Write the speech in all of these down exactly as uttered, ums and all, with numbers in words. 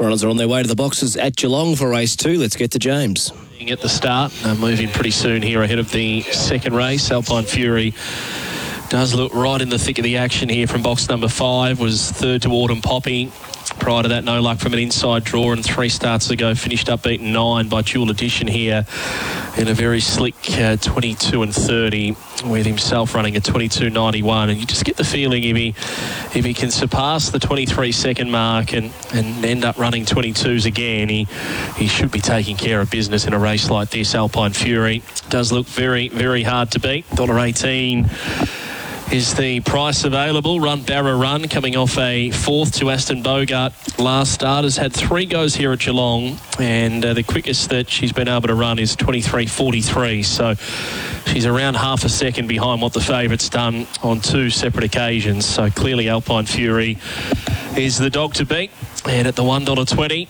Runners are on their way to the boxes at Geelong for race two. Let's get to James. At the start, uh, moving pretty soon here ahead of the second race. Alpine Fury does look right in the thick of the action here from box number five. Was third to Autumn Poppy. Prior to that, no luck from an inside draw, and three starts ago finished up beaten nine by Jewel Edition here in a very slick uh, twenty-two and thirty, with himself running a twenty-two ninety-one. And you just get the feeling if he if he can surpass the twenty-three second mark and, and end up running twenty-twos again, he he should be taking care of business in a race like this. Alpine Fury does look very, very hard to beat. one dollar eighteen is the price available. Run Barra Run, coming off a fourth to Aston Bogart last start, has had three goes here at Geelong, and uh, the quickest that she's been able to run is twenty-three forty-three. So she's around half a second behind what the favourite's done on two separate occasions. So clearly Alpine Fury is the dog to beat, and at the one dollar twenty,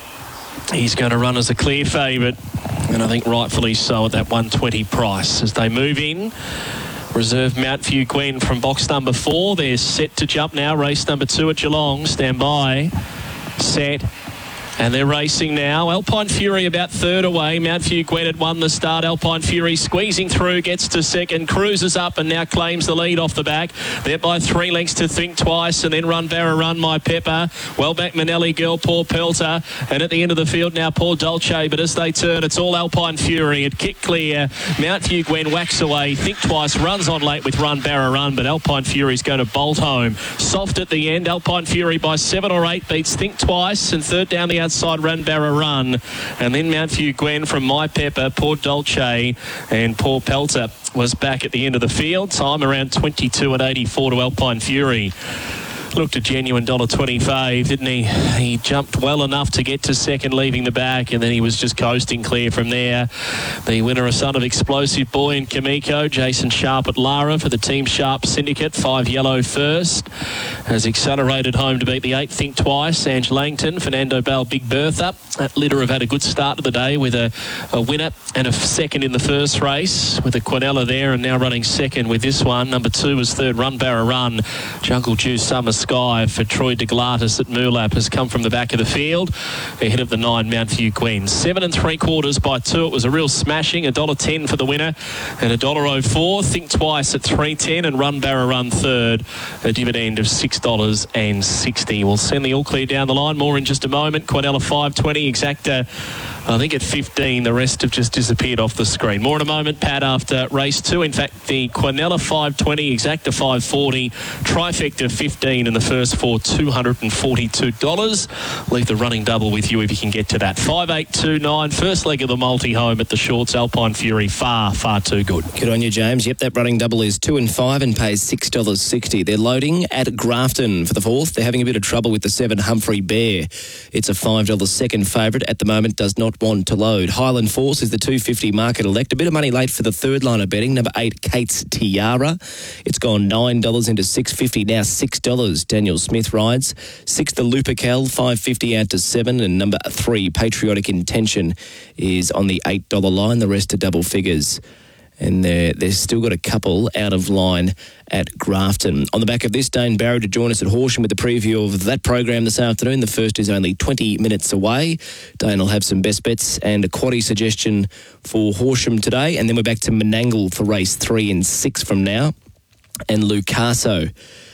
he's going to run as a clear favourite, and I think rightfully so at that one twenty price. As they move in, reserve Mount View Gwen from box number four. They're set to jump now. Race number two at Geelong. Stand by. Set. And they're racing now. Alpine Fury about third away. Mount View Gwen had won the start. Alpine Fury squeezing through, gets to second, cruises up and now claims the lead off the back. They're by three lengths to Think Twice, and then Run Barra Run, My Pepper. Well back Manelli Girl, Paul Pelter. And at the end of the field now, Paul Dolce. But as they turn, it's all Alpine Fury. It kick clear. Mount View Gwen whacks away. Think Twice runs on late with Run Barra Run, but Alpine Fury's going to bolt home. Soft at the end. Alpine Fury by seven or eight beats Think Twice, and third down the outside, Run Barra Run, and then Mount View Gwen from My Pepper, Port Dolce, and Paul Pelter was back at the end of the field. Time around twenty-two and eighty-four to Alpine Fury. Looked a genuine one dollar twenty-five, didn't he? He jumped well enough to get to second, leaving the back, and then he was just coasting clear from there. The winner, a son of Explosive Boy and Kamiko, Jason Sharp at Lara for the Team Sharp Syndicate, five yellow first, has accelerated home to beat the eight Think Twice. Ange Langton, Fernando Bell, Big Bertha. That litter have had a good start to the day with a, a winner and a second in the first race, with a Quinella there, and now running second with this one. Number two was third, Run Barra Run. Jungle Juice Summer Sky for Troy DeGlatis at Moolap has come from the back of the field ahead of the nine Mount View Queen. Seven and three quarters by two. It was a real smashing. a dollar ten for the winner and a dollar oh four. Think Twice at three ten, and Run Barra Run third. A dividend of six dollars sixty. We'll send the all clear down the line. More in just a moment. Quinella five twenty. Exacta, I think at fifteen. The rest have just disappeared off the screen. More in a moment, Pat, after race two. In fact, the Quinella five twenty, Exacta five forty, Trifecta fifteen, and the first four two hundred forty-two dollars. Leave the running double with you if you can get to that. five eight two nine, first leg of the multi home at the Shorts. Alpine Fury, far, far too good. Good on you, James. Yep, that running double is two and five and pays six dollars sixty. They're loading at Grafton for the fourth. They're having a bit of trouble with the seven Humphrey Bear. It's a five dollars second favourite at the moment, does not want to load. Highland Force is the two fifty market elect. A bit of money late for the third line of betting. Number eight, Kate's Tiara. It's gone nine dollars into six fifty, now six dollars. Daniel Smith rides. Six, the Lupercal, five fifty out to seven. And number three, Patriotic Intention, is on the eight dollar line. The rest are double figures. And they've still got a couple out of line at Grafton. On the back of this, Dane Barrow to join us at Horsham with the preview of that program this afternoon. The first is only twenty minutes away. Dane will have some best bets and a quaddie suggestion for Horsham today. And then we're back to Menangle for race three and six from now. And Lucaso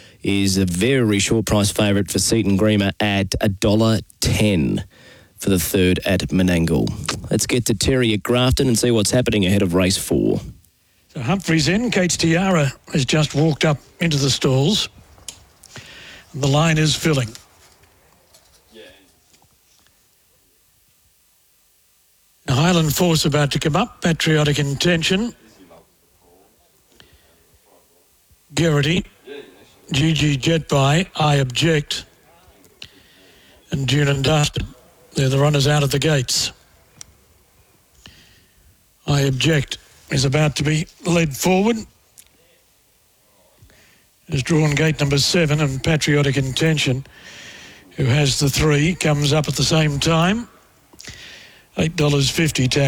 is a very short price favourite for Seaton Grima at one dollar ten for the third at Menangle. Let's get to Terry at Grafton and see what's happening ahead of race four. So Humphrey's in. Kate's Tiara has just walked up into the stalls. The line is filling. Yeah. Highland Force about to come up. Patriotic Intention. Garrity. Gigi Jetby. I Object. And Dune and Dusted. They're the runners out of the gates. I Object is about to be led forward. Has drawn gate number seven, and Patriotic Intention, who has the three, comes up at the same time. eight dollars fifty tag.